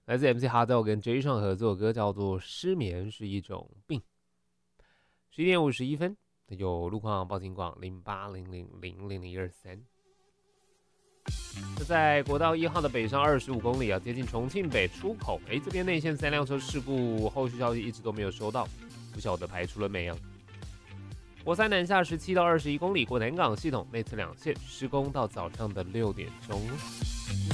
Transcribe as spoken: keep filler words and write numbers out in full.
来自 M C Hardell 跟 J 上合作的歌叫做《失眠是一种病》。十一点五十一分，有路况报警广零八零零零零零一二三。在国道一号的北上二十五公里啊，接近重庆北出口，哎，这边内线三辆车事故，后续消息一直都没有收到，不晓得排除了没啊？国三南下十七到二十一公里，过南港系统内侧两线施工到早上的六点钟。